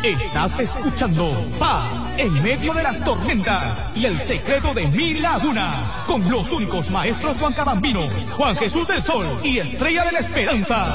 Estás escuchando Paz en medio de las tormentas y el secreto de 1000 lagunas con los únicos maestros Juan Cabambino, Juan Jesús del Sol y Estrella de la Esperanza.